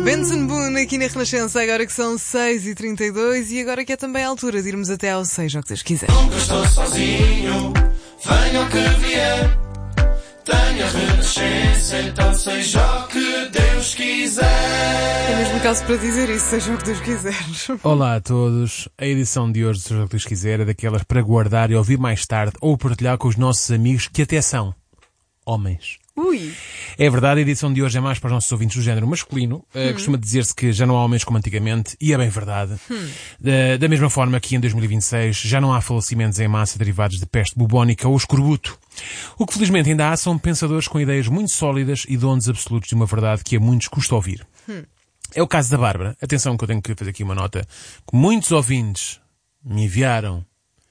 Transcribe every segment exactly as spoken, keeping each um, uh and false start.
Benson Boone aqui na Renascença, agora que são seis e trinta e dois e agora que é também a altura de irmos até ao Seja o que Deus quiser. Nunca estou sozinho, venha o que vier. Tenha Renascença, então seja o que Deus quiser. É mesmo caso para dizer isso, seja o que Deus quiser. Olá a todos. A edição de hoje, seja o que Deus quiser, é daquelas para guardar e ouvir mais tarde ou partilhar com os nossos amigos que até são homens. Ui! É verdade, a edição de hoje é mais para os nossos ouvintes do género masculino. Uh, costuma dizer-se que já não há homens como antigamente, e é bem verdade. Hum. Da, da mesma forma que em dois mil e vinte e seis já não há falecimentos em massa derivados de peste bubónica ou escorbuto. O que felizmente ainda há são pensadores com ideias muito sólidas e donos absolutos de uma verdade que a muitos custa ouvir. Hum. É o caso da Bárbara. Atenção que eu tenho que fazer aqui uma nota. Que muitos ouvintes me enviaram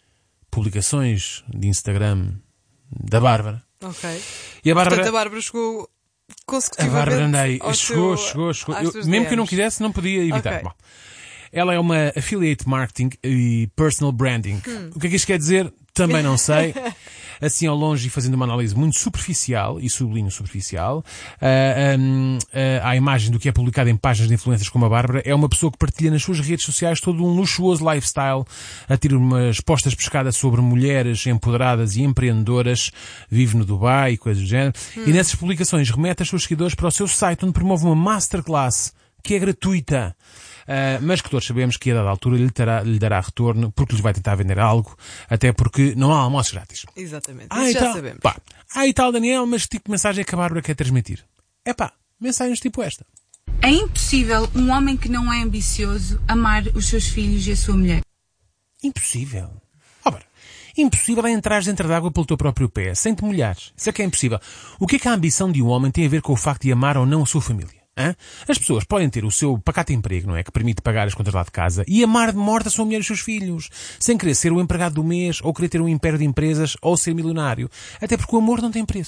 publicações de Instagram da Bárbara. Ok. E a Bárbara... Portanto, a Bárbara chegou consecutivamente A Bárbara andei. ao Chegou, seu, chegou, chegou. às Eu, tuas mesmo D Ms. que eu não quisesse, não podia evitar. Ok. Bom, ela é uma affiliate marketing e personal branding. Hum. O que é que isto quer dizer? Também não sei. Assim ao longe e fazendo uma análise muito superficial, e sublinho superficial, uh, um, uh, à imagem do que é publicado em páginas de influências como a Bárbara, é uma pessoa que partilha nas suas redes sociais todo um luxuoso lifestyle, a ter umas postas pescadas sobre mulheres empoderadas e empreendedoras, vive no Dubai e coisas do género, hum. e nessas publicações remete os seus seguidores para o seu site, onde promove uma masterclass que é gratuita. Uh, mas que todos sabemos que a dada altura lhe, terá, lhe dará retorno porque lhes vai tentar vender algo, até porque não há almoços grátis. Exatamente, ah, isso já tal, sabemos. Pá, ah e tal, Daniel, mas que tipo de mensagem é que a Bárbara quer transmitir? É pá, mensagens tipo esta. É impossível um homem que não é ambicioso amar os seus filhos e a sua mulher. Impossível? Oh, Bárbara, impossível é entrar dentro d'água pelo teu próprio pé, sem te molhares. Isso é que é impossível. O que é que a ambição de um homem tem a ver com o facto de amar ou não a sua família? Hã? As pessoas podem ter o seu pacato emprego, não é? Que permite pagar as contas lá de casa e amar de morte a sua mulher e os seus filhos, sem querer ser o empregado do mês, ou querer ter um império de empresas, ou ser milionário. Até porque o amor não tem preço.